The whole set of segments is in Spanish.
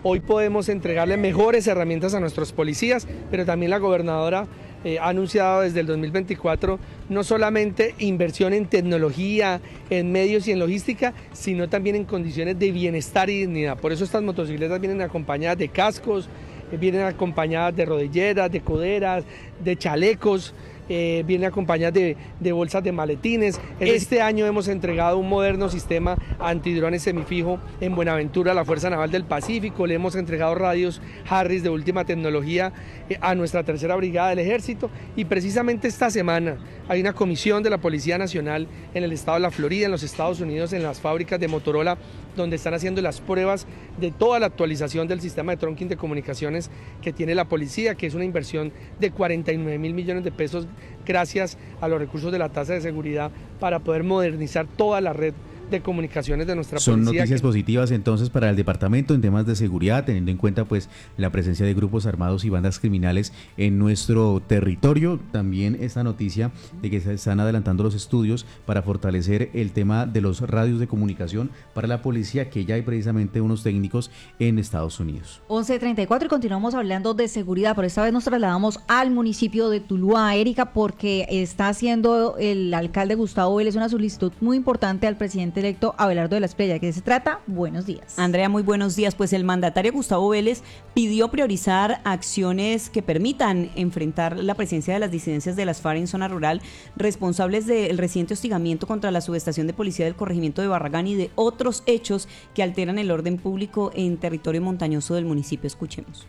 Hoy podemos entregarle mejores herramientas a nuestros policías, pero también la gobernadora ha anunciado desde el 2024 no solamente inversión en tecnología, en medios y en logística, sino también en condiciones de bienestar y dignidad. Por eso estas motocicletas vienen acompañadas de cascos, vienen acompañadas de rodilleras, de coderas, de chalecos, vienen acompañadas de bolsas de maletines. Este año hemos entregado un moderno sistema antidrones semifijo en Buenaventura a la Fuerza Naval del Pacífico, le hemos entregado radios Harris de última tecnología a nuestra tercera brigada del ejército, y precisamente esta semana hay una comisión de la Policía Nacional en el estado de la Florida, en los Estados Unidos, en las fábricas de Motorola, donde están haciendo las pruebas de toda la actualización del sistema de trunking de comunicaciones que tiene la policía, que es una inversión de 49.000 millones de pesos gracias a los recursos de la tasa de seguridad para poder modernizar toda la red de comunicaciones de nuestra policía. Son noticias positivas entonces para el departamento en temas de seguridad, teniendo en cuenta pues la presencia de grupos armados y bandas criminales en nuestro territorio. También esta noticia de que se están adelantando los estudios para fortalecer el tema de los radios de comunicación para la policía, que ya hay precisamente unos técnicos en Estados Unidos. 11:34 y continuamos hablando de seguridad, pero esta vez nos trasladamos al municipio de Tuluá, Erika, porque está haciendo el alcalde Gustavo Vélez una solicitud muy importante al presidente electo Abelardo de la Espriella. ¿De qué se trata? Buenos días. Andrea, muy buenos días. Pues el mandatario Gustavo Vélez pidió priorizar acciones que permitan enfrentar la presencia de las disidencias de las FARC en zona rural, responsables del reciente hostigamiento contra la subestación de policía del corregimiento de Barragán y de otros hechos que alteran el orden público en territorio montañoso del municipio. Escuchemos.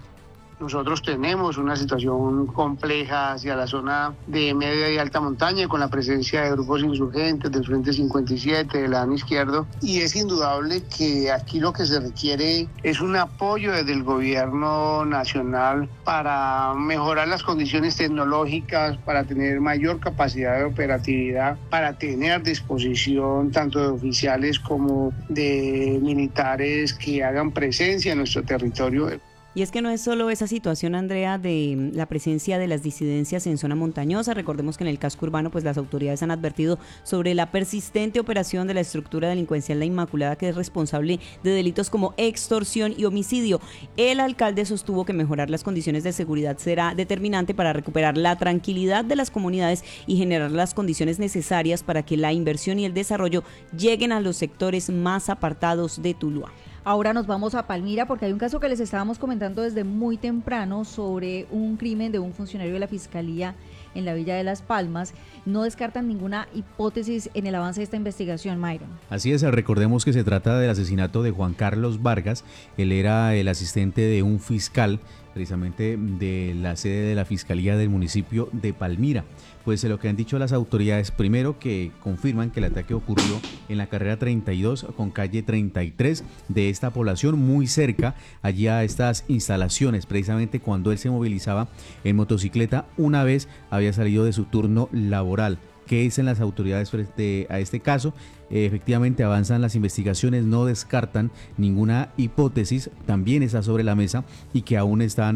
Nosotros tenemos una situación compleja hacia la zona de media y alta montaña, con la presencia de grupos insurgentes del Frente 57, del lado izquierdo, y es indudable que aquí lo que se requiere es un apoyo desde el gobierno nacional para mejorar las condiciones tecnológicas, para tener mayor capacidad de operatividad, para tener disposición tanto de oficiales como de militares que hagan presencia en nuestro territorio. Y es que no es solo esa situación, Andrea, de la presencia de las disidencias en zona montañosa. Recordemos que en el casco urbano pues las autoridades han advertido sobre la persistente operación de la estructura delincuencial La Inmaculada, que es responsable de delitos como extorsión y homicidio. El alcalde sostuvo que mejorar las condiciones de seguridad será determinante para recuperar la tranquilidad de las comunidades y generar las condiciones necesarias para que la inversión y el desarrollo lleguen a los sectores más apartados de Tuluá. Ahora nos vamos a Palmira porque hay un caso que les estábamos comentando desde muy temprano sobre un crimen de un funcionario de la Fiscalía en la Villa de Las Palmas. No descartan ninguna hipótesis en el avance de esta investigación, Myron. Así es, recordemos que se trata del asesinato de Juan Carlos Vargas. Él era el asistente de un fiscal, precisamente de la sede de la Fiscalía del municipio de Palmira. Pues lo que han dicho las autoridades, primero que confirman que el ataque ocurrió en la carrera 32 con calle 33 de esta población, muy cerca allí a estas instalaciones, precisamente cuando él se movilizaba en motocicleta una vez había salido de su turno laboral. ¿Qué dicen las autoridades frente a este caso? Efectivamente avanzan las investigaciones, no descartan ninguna hipótesis, también está sobre la mesa y que aún están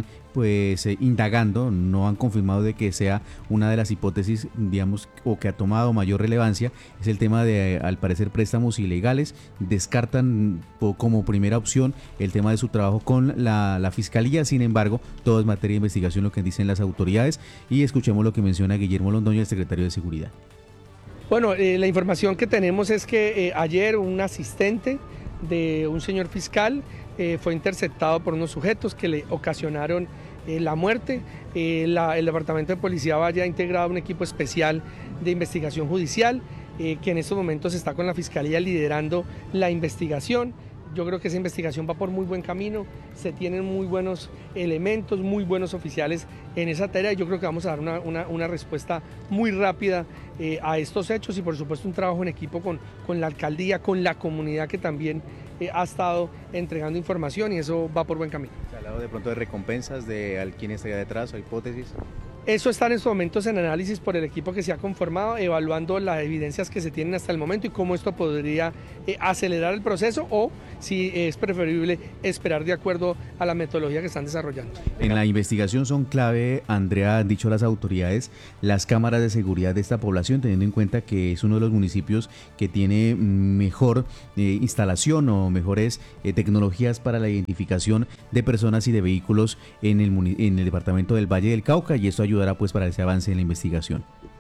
indagando, no han confirmado de que sea una de las hipótesis, digamos, o que ha tomado mayor relevancia, es el tema de, al parecer, préstamos ilegales. Descartan como primera opción el tema de su trabajo con la Fiscalía, sin embargo, todo es materia de investigación lo que dicen las autoridades, y escuchemos lo que menciona Guillermo Londoño, el secretario de Seguridad. Bueno, la información que tenemos es que ayer un asistente de un señor fiscal fue interceptado por unos sujetos que le ocasionaron la muerte. El Departamento de Policía ha integrado un equipo especial de investigación judicial que en estos momentos está con la Fiscalía liderando la investigación. Yo creo que esa investigación va por muy buen camino, se tienen muy buenos elementos, muy buenos oficiales en esa tarea, y yo creo que vamos a dar una respuesta muy rápida a estos hechos, y por supuesto un trabajo en equipo con la alcaldía, con la comunidad que también ha estado entregando información, y eso va por buen camino. ¿Se ha hablado de pronto de recompensas, de quién estaría detrás o hipótesis? Eso está en estos momentos en análisis por el equipo que se ha conformado, evaluando las evidencias que se tienen hasta el momento y cómo esto podría acelerar el proceso o si es preferible esperar de acuerdo a la metodología que están desarrollando. En la investigación son clave, Andrea, han dicho las autoridades, las cámaras de seguridad de esta población, teniendo en cuenta que es uno de los municipios que tiene mejor instalación o mejores tecnologías para la identificación de personas y de vehículos en el departamento del Valle del Cauca, y esto ayudará pues para ese avance en la investigación.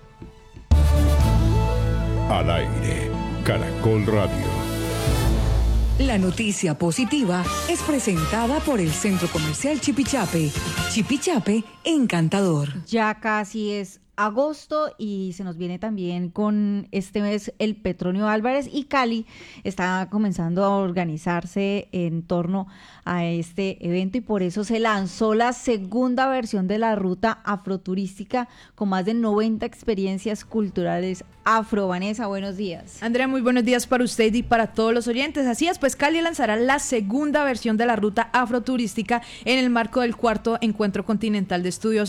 Al aire, Caracol Radio. La noticia positiva es presentada por el Centro Comercial Chipichape. Chipichape, encantador. Ya casi es agosto y se nos viene también con este mes el Petronio Álvarez, y Cali está comenzando a organizarse en torno a este evento, y por eso se lanzó la segunda versión de la ruta afroturística con más de 90 experiencias culturales afro. Vanessa, buenos días. Andrea, muy buenos días para usted y para todos los oyentes. Así es, pues Cali lanzará la segunda versión de la ruta afroturística en el marco del cuarto Encuentro Continental de Estudios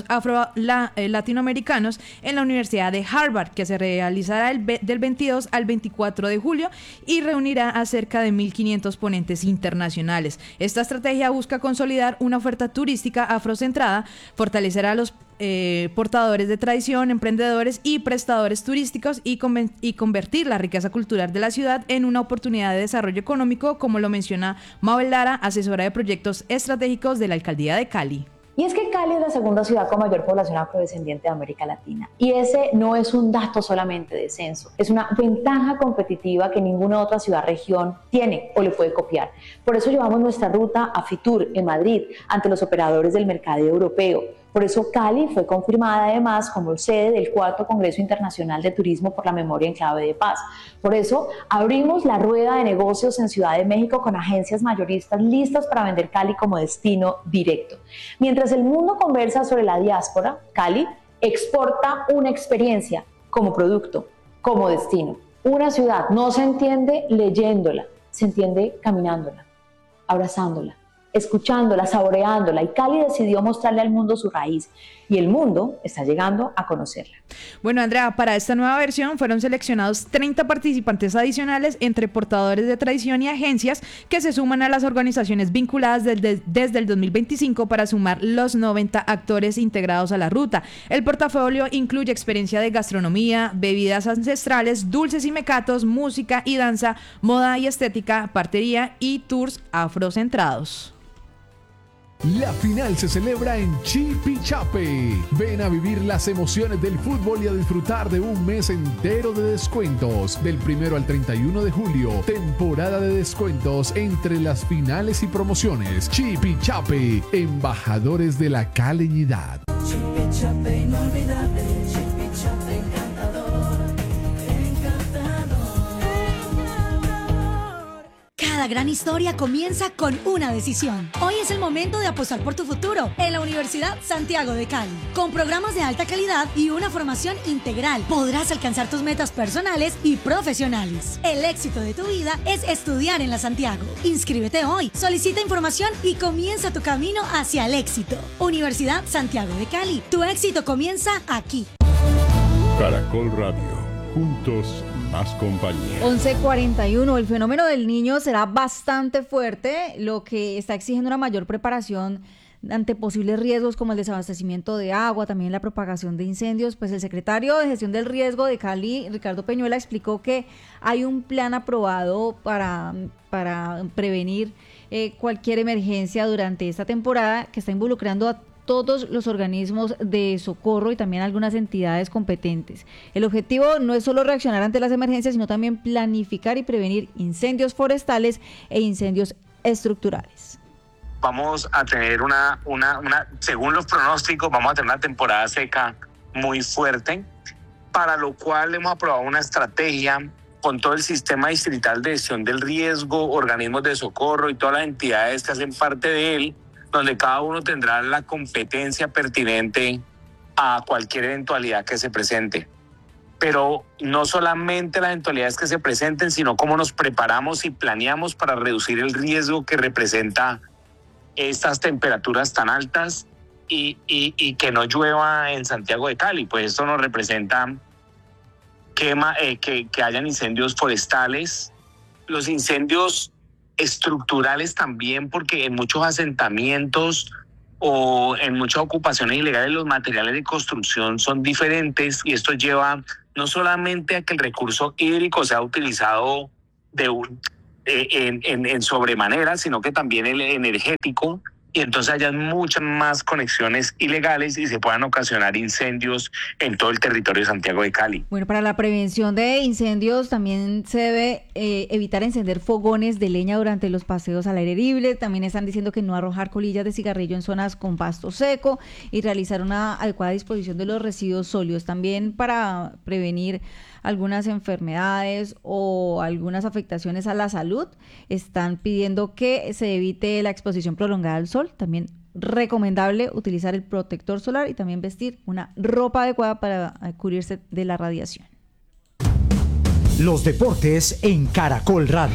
Latinoamericanos en la Universidad de Harvard, que se realizará del 22 al 24 de julio y reunirá a cerca de 1.500 ponentes internacionales. Esta estrategia busca consolidar una oferta turística afrocentrada, fortalecer a los portadores de tradición, emprendedores y prestadores turísticos y convertir la riqueza cultural de la ciudad en una oportunidad de desarrollo económico, como lo menciona Mabel Lara, asesora de proyectos estratégicos de la Alcaldía de Cali. Y es que Cali es la segunda ciudad con mayor población afrodescendiente de América Latina. Y ese no es un dato solamente de censo, es una ventaja competitiva que ninguna otra ciudad-región tiene o le puede copiar. Por eso llevamos nuestra ruta a Fitur en Madrid ante los operadores del mercado europeo. Por eso Cali fue confirmada además como sede del cuarto Congreso Internacional de Turismo por la Memoria en Clave de Paz. Por eso abrimos la rueda de negocios en Ciudad de México con agencias mayoristas listas para vender Cali como destino directo. Mientras el mundo conversa sobre la diáspora, Cali exporta una experiencia como producto, como destino. Una ciudad no se entiende leyéndola, se entiende caminándola, abrazándola, escuchándola, saboreándola, y Cali decidió mostrarle al mundo su raíz, y el mundo está llegando a conocerla. Bueno, Andrea, para esta nueva versión fueron seleccionados 30 participantes adicionales entre portadores de tradición y agencias que se suman a las organizaciones vinculadas desde el 2025 para sumar los 90 actores integrados a la ruta. El portafolio incluye experiencia de gastronomía, bebidas ancestrales, dulces y mecatos, música y danza, moda y estética, partería y tours afrocentrados. La final se celebra en Chipichape. Ven a vivir las emociones del fútbol y a disfrutar de un mes entero de descuentos. Del 1 al 31 de julio, temporada de descuentos entre las finales y promociones. Chipichape, embajadores de la caleñidad. Chipichape inolvidable, Chipichape encantador, encantador. Cada gran historia comienza con una decisión. Hoy es el momento de apostar por tu futuro en la Universidad Santiago de Cali. Con programas de alta calidad y una formación integral, podrás alcanzar tus metas personales y profesionales. El éxito de tu vida es estudiar en la Santiago. Inscríbete hoy, solicita información y comienza tu camino hacia el éxito. Universidad Santiago de Cali. Tu éxito comienza aquí. Caracol Radio. Juntos, más compañía. 11:41. El fenómeno del Niño será bastante fuerte, lo que está exigiendo una mayor preparación ante posibles riesgos como el desabastecimiento de agua, también la propagación de incendios. Pues el secretario de Gestión del Riesgo de Cali, Ricardo Peñuela, explicó que hay un plan aprobado para prevenir cualquier emergencia durante esta temporada, que está involucrando a todos los organismos de socorro y también algunas entidades competentes. El objetivo no es solo reaccionar ante las emergencias, sino también planificar y prevenir incendios forestales e incendios estructurales. Vamos a tener según los pronósticos, vamos a tener una temporada seca muy fuerte, para lo cual hemos aprobado una estrategia con todo el sistema distrital de gestión del riesgo, organismos de socorro y todas las entidades que hacen parte de él, donde cada uno tendrá la competencia pertinente a cualquier eventualidad que se presente. Pero no solamente las eventualidades que se presenten, sino cómo nos preparamos y planeamos para reducir el riesgo que representa estas temperaturas tan altas y que no llueva en Santiago de Cali. Pues esto nos representa que hayan incendios forestales, los incendios estructurales también, porque en muchos asentamientos o en muchas ocupaciones ilegales los materiales de construcción son diferentes, y esto lleva no solamente a que el recurso hídrico sea utilizado en sobremanera, sino que también el energético, y entonces haya muchas más conexiones ilegales y se puedan ocasionar incendios en todo el territorio de Santiago de Cali. Bueno, para la prevención de incendios también se debe evitar encender fogones de leña durante los paseos al aire libre. También están diciendo que no arrojar colillas de cigarrillo en zonas con pasto seco y realizar una adecuada disposición de los residuos sólidos. También para prevenir algunas enfermedades o algunas afectaciones a la salud, están pidiendo que se evite la exposición prolongada al sol. También recomendable utilizar el protector solar y también vestir una ropa adecuada para cubrirse de la radiación. Los deportes en Caracol Radio.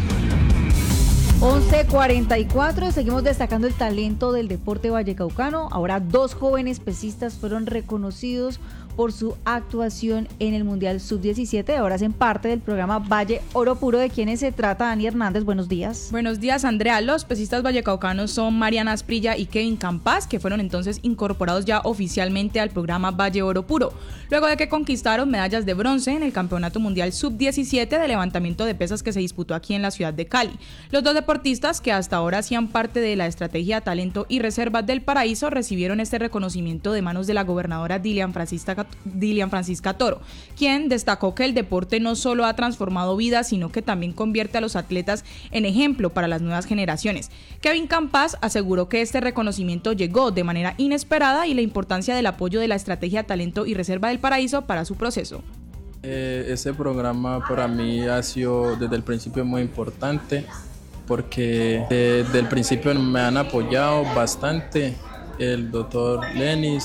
11:44, seguimos destacando el talento del deporte vallecaucano. Ahora 2 jóvenes pesistas fueron reconocidos por su actuación en el Mundial Sub-17. Ahora hacen parte del programa Valle Oro Puro. ¿De quiénes se trata? Dani Hernández, buenos días. Buenos días, Andrea. Los pesistas vallecaucanos son Mariana Asprilla y Kevin Campas, que fueron entonces incorporados ya oficialmente al programa Valle Oro Puro, luego de que conquistaron medallas de bronce en el Campeonato Mundial Sub-17 de levantamiento de pesas que se disputó aquí en la ciudad de Cali. Los 2 deportistas, que hasta ahora hacían parte de la estrategia Talento y Reservas del Paraíso, recibieron este reconocimiento de manos de la gobernadora Dilian Francisca Toro, quien destacó que el deporte no solo ha transformado vidas, sino que también convierte a los atletas en ejemplo para las nuevas generaciones. Kevin Campas aseguró que este reconocimiento llegó de manera inesperada y la importancia del apoyo de la estrategia Talento y Reserva del Paraíso para su proceso. Ese programa para mí ha sido desde el principio muy importante, porque desde el principio me han apoyado bastante. El doctor Lenis,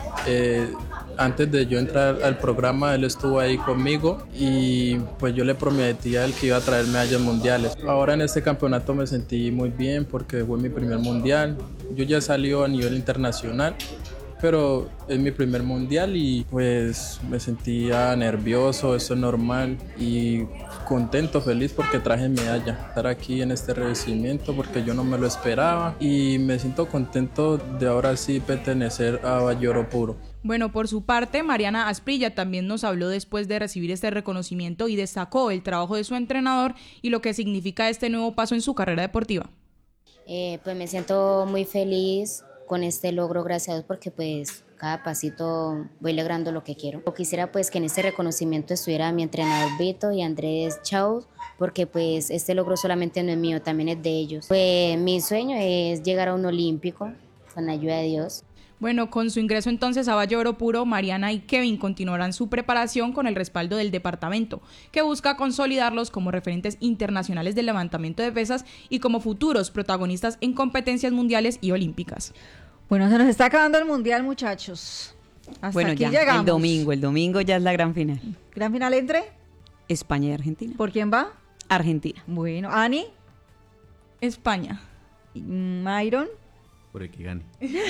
antes de yo entrar al programa, él estuvo ahí conmigo y pues yo le prometí a él que iba a traer medallas mundiales. Ahora en este campeonato me sentí muy bien porque fue mi primer mundial. Yo ya salí a nivel internacional, pero es mi primer mundial y pues me sentía nervioso, eso es normal, y contento, feliz porque traje medalla. Estar aquí en este recibimiento porque yo no me lo esperaba y me siento contento de ahora sí pertenecer a Valle Oro Puro. Bueno, por su parte, Mariana Asprilla también nos habló después de recibir este reconocimiento y destacó el trabajo de su entrenador y lo que significa este nuevo paso en su carrera deportiva. Pues me siento muy feliz con este logro, gracias a Dios, porque pues cada pasito voy logrando lo que quiero. Yo quisiera pues que en este reconocimiento estuviera mi entrenador Vito y Andrés Chaus, porque pues este logro solamente no es mío, también es de ellos. Pues mi sueño es llegar a un olímpico, con la ayuda de Dios. Bueno, con su ingreso entonces a Valle Oro Puro, Mariana y Kevin continuarán su preparación con el respaldo del departamento, que busca consolidarlos como referentes internacionales del levantamiento de pesas y como futuros protagonistas en competencias mundiales y olímpicas. Bueno, se nos está acabando el mundial, muchachos. Hasta bueno, aquí ya llegamos. el domingo ya es la gran final. ¿Gran final entre? España y Argentina. ¿Por quién va? Argentina. Bueno, Ani. España. Myron. Por el que gane.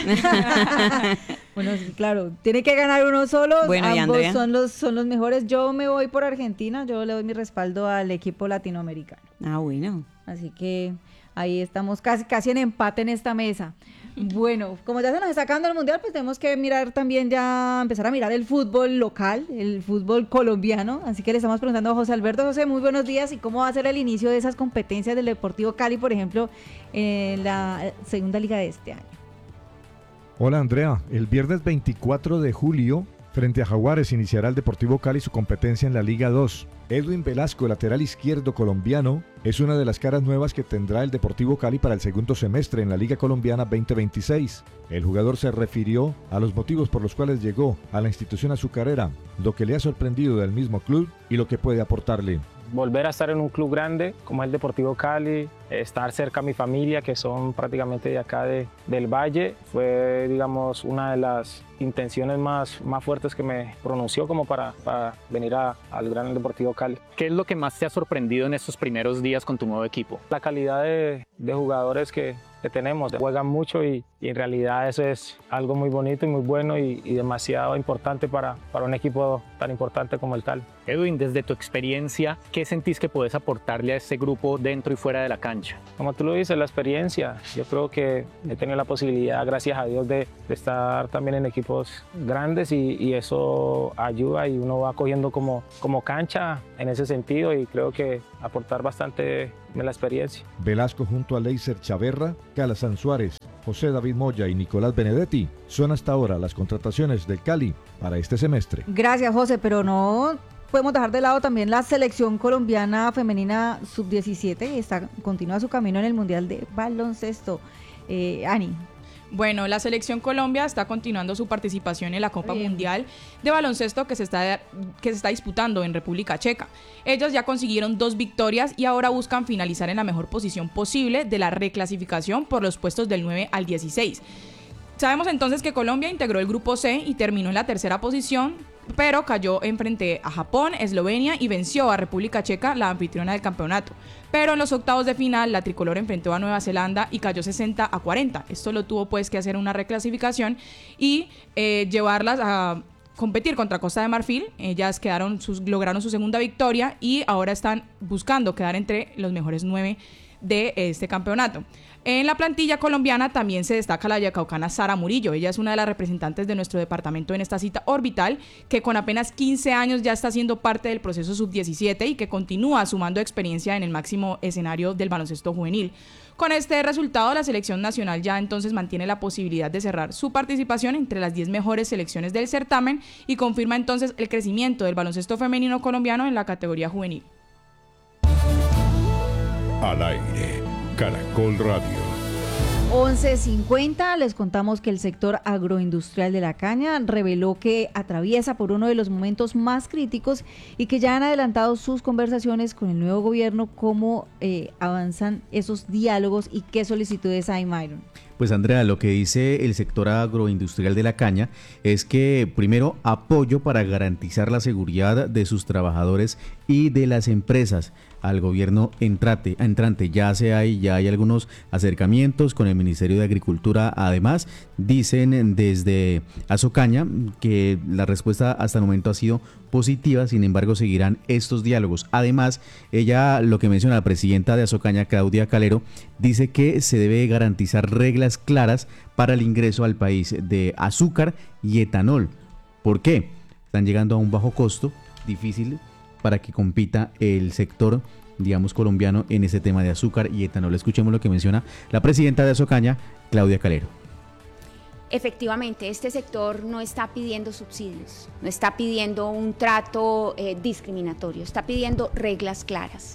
Bueno, sí, claro, tiene que ganar uno solo. Bueno, ambos son los mejores. Yo me voy por Argentina, yo le doy mi respaldo al equipo latinoamericano. Ah, bueno. Así que ahí estamos casi en empate en esta mesa. Bueno, como ya se nos está acabando el mundial, pues tenemos que mirar también empezar a mirar el fútbol local, el fútbol colombiano. Así que le estamos preguntando a José Alberto. José, muy buenos días. ¿Y cómo va a ser el inicio de esas competencias del Deportivo Cali, por ejemplo, en la segunda liga de este año? Hola Andrea, el viernes 24 de julio, frente a Jaguares, iniciará el Deportivo Cali su competencia en la Liga 2. Edwin Velasco, lateral izquierdo colombiano, es una de las caras nuevas que tendrá el Deportivo Cali para el segundo semestre en la Liga Colombiana 2026. El jugador se refirió a los motivos por los cuales llegó a la institución azucarera, lo que le ha sorprendido del mismo club y lo que puede aportarle. Volver a estar en un club grande como el Deportivo Cali, estar cerca a mi familia, que son prácticamente de acá del Valle, fue, digamos, una de las intenciones más fuertes que me pronunció como para venir al Gran Deportivo Cali. ¿Qué es lo que más te ha sorprendido en estos primeros días con tu nuevo equipo? La calidad de jugadores que tenemos. Juegan mucho y en realidad eso es algo muy bonito y muy bueno y demasiado importante para un equipo tan importante como el Cali. Edwin, desde tu experiencia, ¿qué sentís que puedes aportarle a este grupo dentro y fuera de la cancha? Como tú lo dices, la experiencia. Yo creo que he tenido la posibilidad, gracias a Dios, de estar también en equipos grandes y eso ayuda y uno va cogiendo como cancha en ese sentido y creo que aportar bastante en la experiencia. Velasco junto a Leiser Chaverra, Calazán Suárez, José David Moya y Nicolás Benedetti son hasta ahora las contrataciones del Cali para este semestre. Gracias, José, pero no podemos dejar de lado también la selección colombiana femenina sub-17 y continúa su camino en el Mundial de Baloncesto. Ani. Bueno, la Selección Colombia está continuando su participación en la Copa Mundial de Baloncesto que se está disputando en República Checa. Ellas ya consiguieron 2 victorias y ahora buscan finalizar en la mejor posición posible de la reclasificación por los puestos del 9 al 16. Sabemos entonces que Colombia integró el grupo C y terminó en la tercera posición, pero cayó frente a Japón, Eslovenia y venció a República Checa, la anfitriona del campeonato. Pero en los octavos de final, la tricolor enfrentó a Nueva Zelanda y cayó 60-40. Esto lo tuvo pues que hacer una reclasificación y llevarlas a competir contra Costa de Marfil. Ellas lograron su segunda victoria y ahora están buscando quedar entre los mejores 9 de este campeonato. En la plantilla colombiana también se destaca la vallecaucana Sara Murillo. Ella es una de las representantes de nuestro departamento en esta cita orbital, que con apenas 15 años ya está siendo parte del proceso sub-17 y que continúa sumando experiencia en el máximo escenario del baloncesto juvenil. Con este resultado, la selección nacional ya entonces mantiene la posibilidad de cerrar su participación entre las 10 mejores selecciones del certamen y confirma entonces el crecimiento del baloncesto femenino colombiano en la categoría juvenil. Al aire, Caracol Radio. 11:50, les contamos que el sector agroindustrial de la caña reveló que atraviesa por uno de los momentos más críticos y que ya han adelantado sus conversaciones con el nuevo gobierno. ¿Cómo avanzan esos diálogos y qué solicitudes hay, Myron? Pues Andrea, lo que dice el sector agroindustrial de la caña es que primero apoyo para garantizar la seguridad de sus trabajadores y de las empresas al gobierno entrante. Ya hay algunos acercamientos con el Ministerio de Agricultura. Además, dicen desde Azocaña que la respuesta hasta el momento ha sido positiva, sin embargo seguirán estos diálogos. Además, ella, lo que menciona la presidenta de Azocaña, Claudia Calero, dice que se debe garantizar reglas claras para el ingreso al país de azúcar y etanol. ¿Por qué? Están llegando a un bajo costo, difícil para que compita el sector, digamos, colombiano en ese tema de azúcar y etanol. Escuchemos lo que menciona la presidenta de Azocaña, Claudia Calero. Efectivamente, este sector no está pidiendo subsidios, no está pidiendo un trato discriminatorio, está pidiendo reglas claras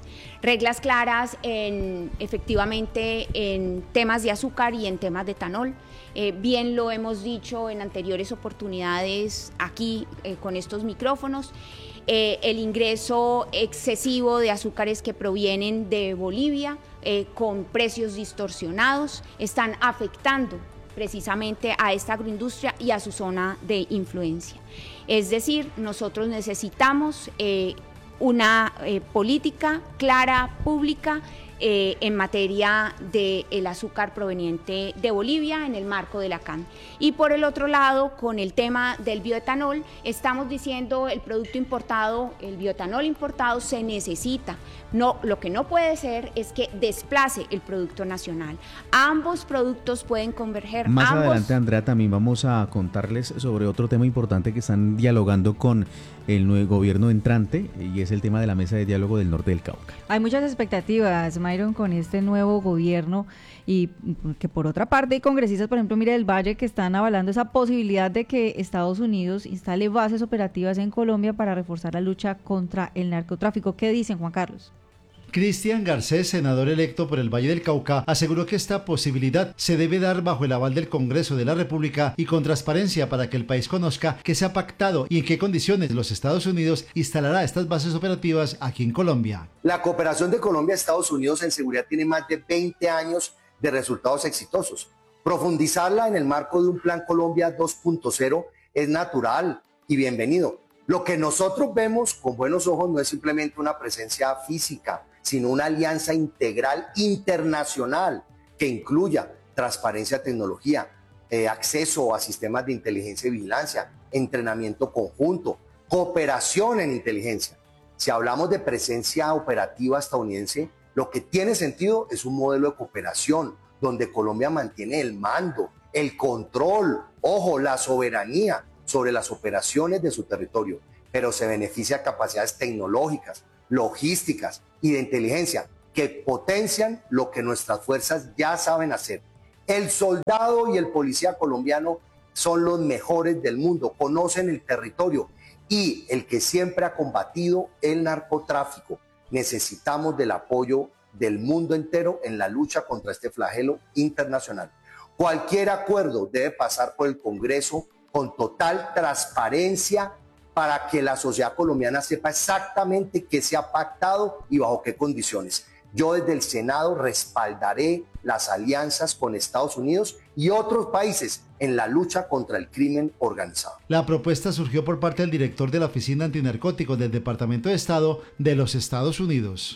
efectivamente en temas de azúcar y en temas de etanol. Bien lo hemos dicho en anteriores oportunidades aquí con estos micrófonos. El ingreso excesivo de azúcares que provienen de Bolivia con precios distorsionados están afectando precisamente a esta agroindustria y a su zona de influencia. Es decir, nosotros necesitamos una política clara, pública, en materia del azúcar proveniente de Bolivia en el marco de la CAN. Y por el otro lado, con el tema del bioetanol, estamos diciendo el producto importado, el bioetanol importado se necesita. No, lo que no puede ser es que desplace el producto nacional. Ambos productos pueden converger. Más adelante, Andrea, también vamos a contarles sobre otro tema importante que están dialogando con el nuevo gobierno entrante, y es el tema de la mesa de diálogo del norte del Cauca. Hay muchas expectativas, Myron, con este nuevo gobierno, y que por otra parte hay congresistas, por ejemplo, Mire del Valle, que están avalando esa posibilidad de que Estados Unidos instale bases operativas en Colombia para reforzar la lucha contra el narcotráfico. ¿Qué dicen, Juan Carlos? Cristian Garcés, senador electo por el Valle del Cauca, aseguró que esta posibilidad se debe dar bajo el aval del Congreso de la República y con transparencia para que el país conozca qué se ha pactado y en qué condiciones los Estados Unidos instalará estas bases operativas aquí en Colombia. La cooperación de Colombia a Estados Unidos en seguridad tiene más de 20 años de resultados exitosos. Profundizarla en el marco de un Plan Colombia 2.0 es natural y bienvenido. Lo que nosotros vemos con buenos ojos no es simplemente una presencia física, sino una alianza integral internacional que incluya transparencia, tecnología, acceso a sistemas de inteligencia y vigilancia, entrenamiento conjunto, cooperación en inteligencia. Si hablamos de presencia operativa estadounidense, lo que tiene sentido es un modelo de cooperación donde Colombia mantiene el mando, el control, ojo, la soberanía sobre las operaciones de su territorio, pero se beneficia de capacidades tecnológicas, logísticas y de inteligencia que potencian lo que nuestras fuerzas ya saben hacer. El soldado y el policía colombiano son los mejores del mundo, conocen el territorio y el que siempre ha combatido el narcotráfico. Necesitamos del apoyo del mundo entero en la lucha contra este flagelo internacional. Cualquier acuerdo debe pasar por el Congreso con total transparencia para que la sociedad colombiana sepa exactamente qué se ha pactado y bajo qué condiciones. Yo desde el Senado respaldaré las alianzas con Estados Unidos y otros países en la lucha contra el crimen organizado. La propuesta surgió por parte del director de la Oficina Antinarcóticos del Departamento de Estado de los Estados Unidos.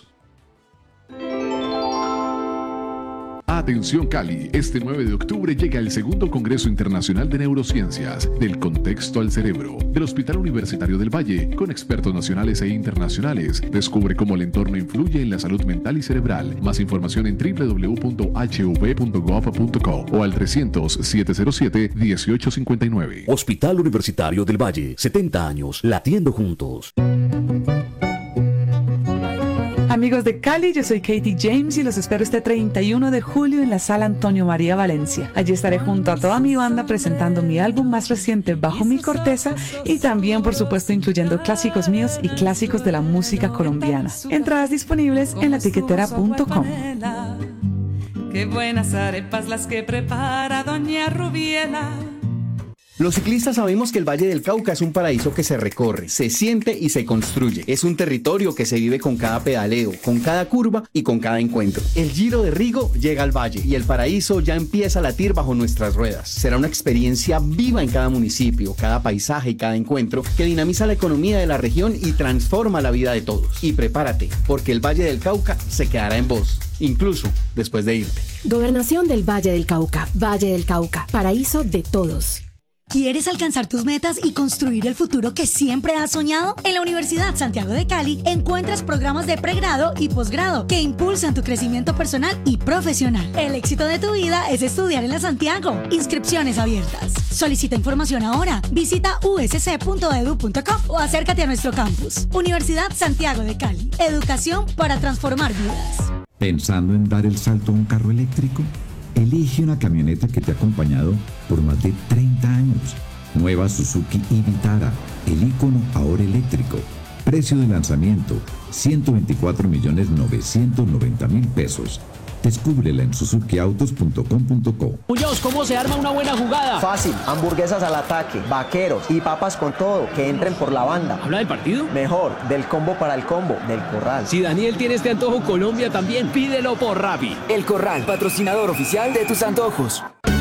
Atención Cali, este 9 de octubre llega el segundo Congreso Internacional de Neurociencias, del contexto al cerebro, del Hospital Universitario del Valle, con expertos nacionales e internacionales. Descubre cómo el entorno influye en la salud mental y cerebral. Más información en www.hv.gov.co o al 300-707-1859. Hospital Universitario del Valle, 70 años, latiendo juntos. Amigos de Cali, yo soy Katie James y los espero este 31 de julio en la Sala Antonio María Valencia. Allí estaré junto a toda mi banda presentando mi álbum más reciente, Bajo mi Corteza, y también, por supuesto, incluyendo clásicos míos y clásicos de la música colombiana. Entradas disponibles en latiquetera.com. Qué buenas arepas las que prepara doña Rubiela. Los ciclistas sabemos que el Valle del Cauca es un paraíso que se recorre, se siente y se construye. Es un territorio que se vive con cada pedaleo, con cada curva y con cada encuentro. El Giro de Rigo llega al valle y el paraíso ya empieza a latir bajo nuestras ruedas. Será una experiencia viva en cada municipio, cada paisaje y cada encuentro que dinamiza la economía de la región y transforma la vida de todos. Y prepárate, porque el Valle del Cauca se quedará en vos, incluso después de irte. Gobernación del Valle del Cauca, paraíso de todos. ¿Quieres alcanzar tus metas y construir el futuro que siempre has soñado? En la Universidad Santiago de Cali encuentras programas de pregrado y posgrado que impulsan tu crecimiento personal y profesional. El éxito de tu vida es estudiar en la Santiago. Inscripciones abiertas. Solicita información ahora. Visita usc.edu.co o acércate a nuestro campus. Universidad Santiago de Cali. Educación para transformar vidas. ¿Pensando en dar el salto a un carro eléctrico? Elige una camioneta que te ha acompañado por más de 30 años. Nueva Suzuki Vitara, el ícono ahora eléctrico. Precio de lanzamiento, 124.990.000 pesos. Descúbrela en suzukiautos.com.co. Muñoz, ¿cómo se arma una buena jugada? Fácil, hamburguesas al ataque, vaqueros y papas con todo, que entren por la banda. ¿Habla del partido? Mejor, del combo para el combo, del Corral. Si Daniel tiene este antojo, Colombia también, pídelo por Rappi. El Corral, patrocinador oficial de tus antojos.